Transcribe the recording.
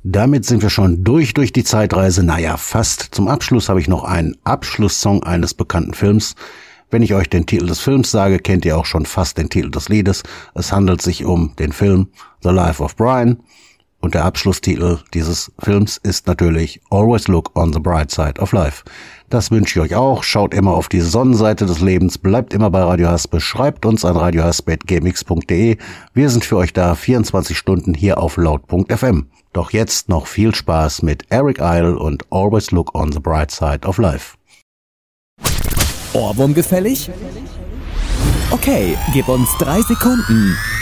Damit sind wir schon durch die Zeitreise. Naja, fast. Zum Abschluss habe ich noch einen Abschlusssong eines bekannten Films. Wenn ich euch den Titel des Films sage, kennt ihr auch schon fast den Titel des Liedes. Es handelt sich um den Film The Life of Brian. Und der Abschlusstitel dieses Films ist natürlich Always Look on the Bright Side of Life. Das wünsche ich euch auch. Schaut immer auf die Sonnenseite des Lebens. Bleibt immer bei Radio Haspe. Schreibt uns an radiohaspe@gmx.de. Wir sind für euch da 24 Stunden hier auf laut.fm. Doch jetzt noch viel Spaß mit Eric Idle und Always Look on the Bright Side of Life. Ohrwurm gefällig? Okay, gib uns 3 Sekunden.